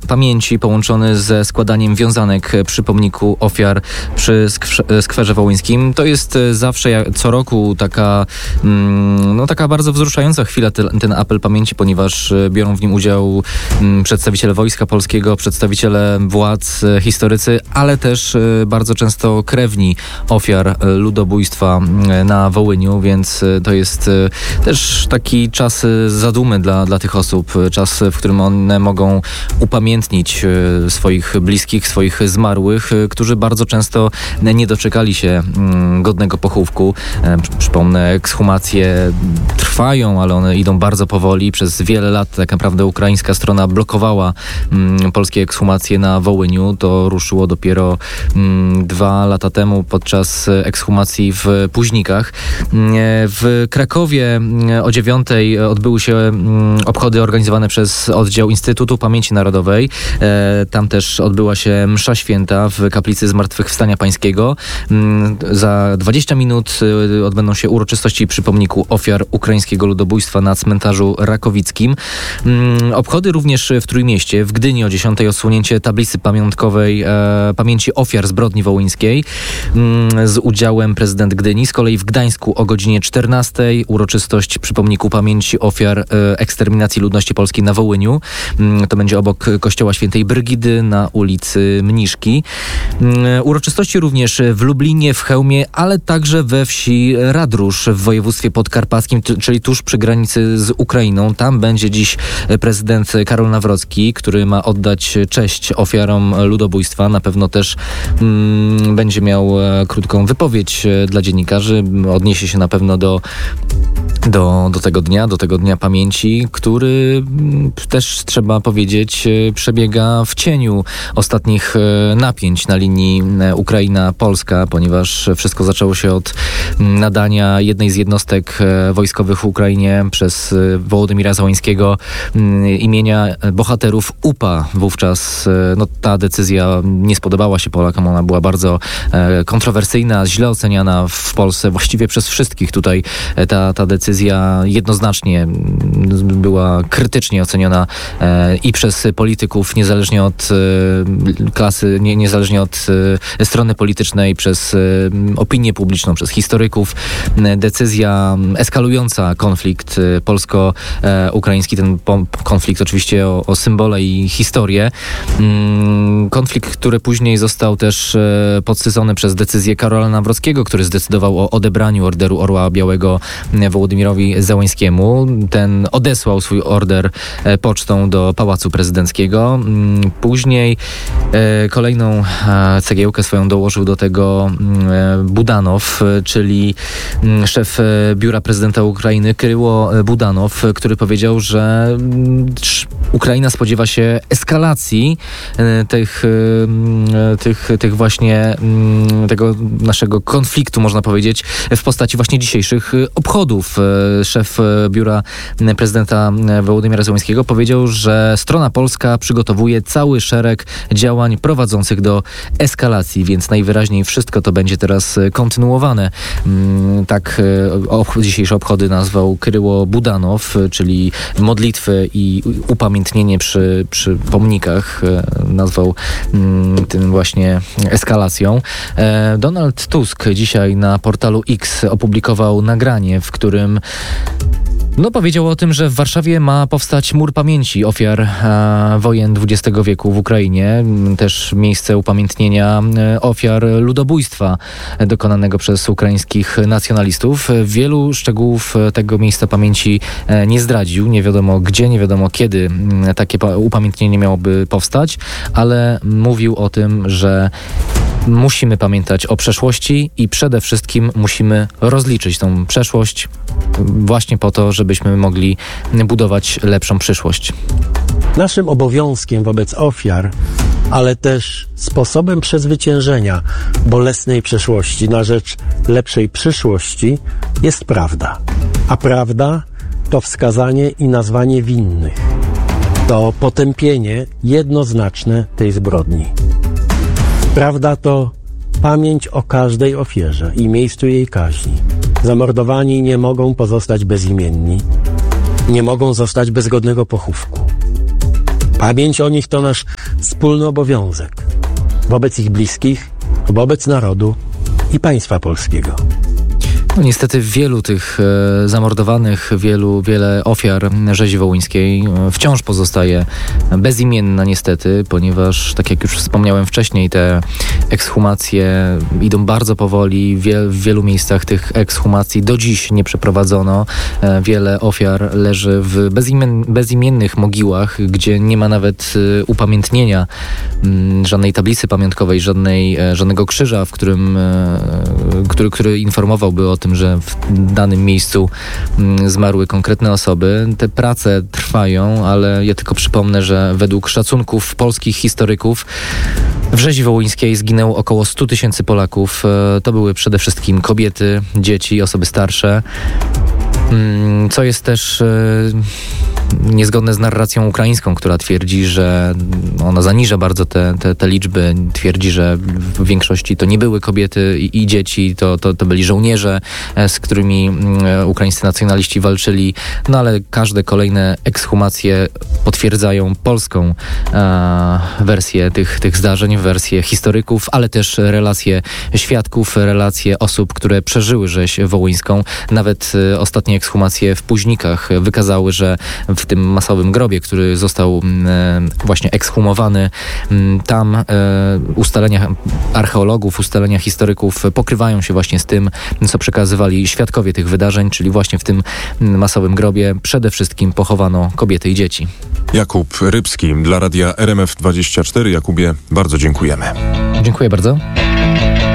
pamięci połączony ze składaniem wiązanek przy pomniku ofiar przy skwerze wołyńskim. To jest zawsze co roku taka bardzo wzruszająca chwila, ten apel pamięci, ponieważ biorą w nim udział przedstawiciele Wojska Polskiego, przedstawiciele władz, historycy, ale też bardzo często krewni ofiar ludobójstwa na Wołyniu, więc to jest też taki czas zadumy dla tych osób, czas, w którym one mogą upamiętnić swoich bliskich, swoich zmarłych, którzy bardzo często nie doczekali się godnego pochówku. Przypomnę, ekshumacje trwają, ale one idą bardzo powoli. Przez wiele lat tak naprawdę ukraińska strona blokowała polskie ekshumacje na Wołyniu. To ruszyło dopiero 2 lata temu podczas ekshumacji w Późnikach. W Krakowie o 9:00 odbyły się obchody organizowane przez oddział Instytutu Pamięci Narodowej. Tam też odbyła się msza święta w kaplicy Zmartwychwstania Pańskiego. Za 20 minut odbędą się uroczystości przy pomniku ofiar ukraińskiego ludobójstwa na cmentarzu Rakowickim. Obchody również w Trójmieście. W Gdyni o 10:00 odsłonięcie tablicy pamiątkowej pamięci ofiar zbrodni wołyńskiej z udziałem prezydent Gdyni. Z kolei w Gdańsku o godzinie 14:00 uroczystość przy pomniku pamięci ofiar eksterminacji ludności polskiej na Wołyniu. To będzie obok kościoła świętej Brygidy na ulicy Mniszki. Uroczystości również w Lublinie, w Chełmie, ale także we wsi Radrusz w województwie podkarpackim, czyli tuż przy granicy z Ukrainą. Tam będzie dziś prezydent Karol Nawrocki, który ma oddać cześć ofiarom ludobójstwa. Na pewno też będzie miał krótką wypowiedź dla dziennikarzy. Odniesie się na pewno do tego dnia pamięci, który też, trzeba powiedzieć, przebiega w cieniu ostatnich napięć na linii Ukraina-Polska, ponieważ wszystko zaczęło się od nadania jednej z jednostek wojskowych w Ukrainie przez Wołodymira Załańskiego imienia bohaterów UPA. Wówczas ta decyzja nie spodobała się Polakom, ona była bardzo kontrowersyjna, źle oceniana w Polsce, właściwie przez wszystkich tutaj. Ta decyzja jednoznacznie była krytycznie oceniona i przez polityków, niezależnie od klasy, niezależnie od strony politycznej, przez opinię publiczną, przez historyków. Decyzja eskalująca konflikt polsko-ukraiński, ten konflikt oczywiście o symbole i historię. Konflikt, który później został też podsycony przez decyzję Karola Nawrockiego, który zdecydował o odebraniu Orderu Orła Białego Wołodymyrowi Załańskiemu. Ten odesłał swój order pocztą do Pałacu Prezydenckiego. Później kolejną cegiełkę swoją dołożył do tego Budanow, czyli szef biura prezydenta Ukrainy Kryło Budanow, który powiedział, że Ukraina spodziewa się eskalacji tego naszego konfliktu, można powiedzieć, w postaci właśnie dzisiejszych obchodów. Szef biura prezydenta Wołodymyra Załańskiego powiedział, że strona polska przygotowuje cały szereg działań prowadzących do eskalacji, więc najwyraźniej wszystko to będzie teraz kontynuowane. Tak dzisiejsze obchody nazwał Kryło Budanow, czyli modlitwy i upamiętnienie przy pomnikach nazwał tym właśnie eskalacją. Donald Tusk dzisiaj na portalu X opublikował nagranie, w którym powiedział o tym, że w Warszawie ma powstać mur pamięci ofiar wojen XX wieku w Ukrainie. Też miejsce upamiętnienia ofiar ludobójstwa dokonanego przez ukraińskich nacjonalistów. Wielu szczegółów tego miejsca pamięci nie zdradził. Nie wiadomo gdzie, nie wiadomo kiedy takie upamiętnienie miałoby powstać, ale mówił o tym, że musimy pamiętać o przeszłości i przede wszystkim musimy rozliczyć tą przeszłość właśnie po to, żebyśmy mogli budować lepszą przyszłość. Naszym obowiązkiem wobec ofiar, ale też sposobem przezwyciężenia bolesnej przeszłości na rzecz lepszej przyszłości jest prawda. A prawda to wskazanie i nazwanie winnych. To potępienie jednoznaczne tej zbrodni. Prawda to pamięć o każdej ofierze i miejscu jej kaźni. Zamordowani nie mogą pozostać bezimienni, nie mogą zostać bez godnego pochówku. Pamięć o nich to nasz wspólny obowiązek wobec ich bliskich, wobec narodu i państwa polskiego. No niestety wielu tych zamordowanych, wiele ofiar rzezi wołyńskiej wciąż pozostaje bezimienna niestety, ponieważ tak jak już wspomniałem wcześniej, te ekshumacje idą bardzo powoli. W wielu miejscach tych ekshumacji do dziś nie przeprowadzono. Wiele ofiar leży w bezimiennych mogiłach, gdzie nie ma nawet upamiętnienia, żadnej tablicy pamiątkowej, żadnego krzyża, który informowałby o tym, że w danym miejscu zmarły konkretne osoby. Te prace trwają, ale ja tylko przypomnę, że według szacunków polskich historyków w rzezi wołyńskiej zginęło około 100 000 Polaków. To były przede wszystkim kobiety, dzieci, osoby starsze. Co jest też niezgodne z narracją ukraińską, która twierdzi, że ona zaniża bardzo te liczby. Twierdzi, że w większości to nie były kobiety i dzieci, to byli żołnierze, z którymi ukraińscy nacjonaliści walczyli. No ale każde kolejne ekshumacje potwierdzają polską wersję tych zdarzeń, wersję historyków, ale też relacje świadków, relacje osób, które przeżyły rzeź wołyńską. Nawet ostatnie ekshumacje w Późnikach wykazały, że w tym masowym grobie, który został właśnie ekshumowany, tam ustalenia archeologów, ustalenia historyków pokrywają się właśnie z tym, co przekazywali świadkowie tych wydarzeń, czyli właśnie w tym masowym grobie przede wszystkim pochowano kobiety i dzieci. Jakub Rybski dla radia RMF24. Jakubie, bardzo dziękujemy. Dziękuję bardzo.